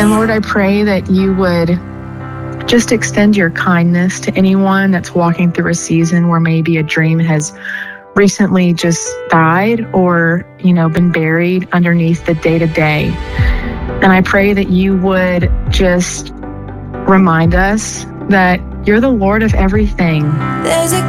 And Lord, I pray that you would just extend your kindness to anyone that's walking through a season where maybe a dream has recently just died or, been buried underneath the day-to-day. And I pray that you would just remind us that you're the Lord of everything.